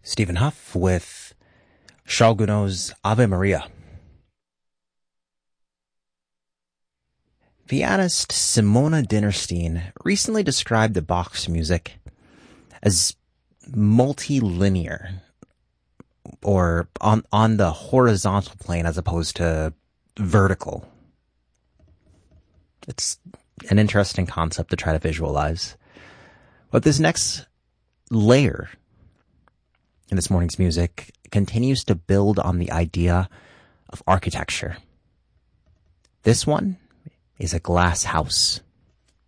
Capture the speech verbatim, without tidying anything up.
Stephen Huff with Charles Gounod's Ave Maria. Pianist Simona Dinnerstein recently described the Bach's music as multilinear, or on, on the horizontal plane as opposed to vertical. It's an interesting concept to try to visualize. But this next layer in this morning's music continues to build on the idea of architecture. This one is a glass house.